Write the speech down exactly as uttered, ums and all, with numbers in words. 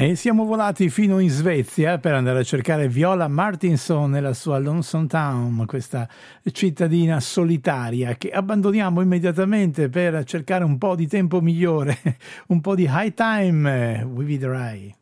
E siamo volati fino in Svezia per andare a cercare Viola Martinson nella sua Lonesome Town, questa cittadina solitaria che abbandoniamo immediatamente per cercare un po' di tempo migliore, un po' di high time with the Rai.